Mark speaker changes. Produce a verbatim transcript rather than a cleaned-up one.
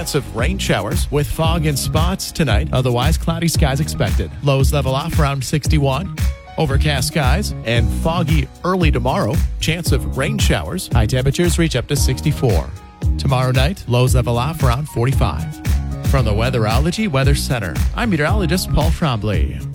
Speaker 1: chance of rain showers with fog and spots tonight. Otherwise, cloudy skies expected. Lows level off around sixty-one. Overcast skies and foggy early tomorrow. Chance of rain showers. High temperatures reach up to sixty-four. Tomorrow night, lows level off around forty-five. From the Weatherology Weather Center, I'm meteorologist Paul Trombley.